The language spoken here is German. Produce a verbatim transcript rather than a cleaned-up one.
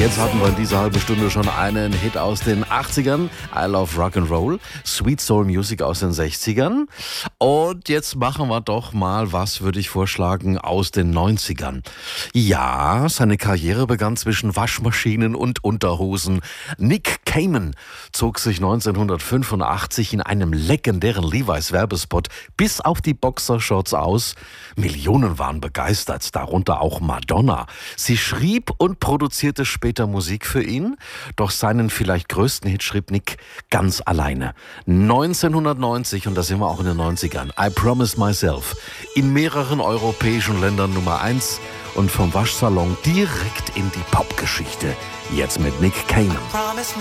Jetzt hatten wir in dieser halben Stunde schon einen Hit aus den achtzigern, I Love Rock'n'Roll, Sweet Soul Music aus den sechzigern. Und jetzt machen wir doch mal, was würde ich vorschlagen, aus den neunzigern. Ja, seine Karriere begann zwischen Waschmaschinen und Unterhosen. Nick Cayman zog sich neunzehnhundertfünfundachtzig in einem legendären Levi's Werbespot bis auf die Boxershorts aus. Millionen waren begeistert, darunter auch Madonna. Sie schrieb und produzierte später Musik für ihn, doch seinen vielleicht größten Hit schrieb Nick ganz alleine. neunzehnhundertneunzig, und da sind wir auch in den neunzigern, I Promise Myself, in mehreren europäischen Ländern Nummer eins und vom Waschsalon direkt in die Popgeschichte. Jetzt mit Nick Cayman.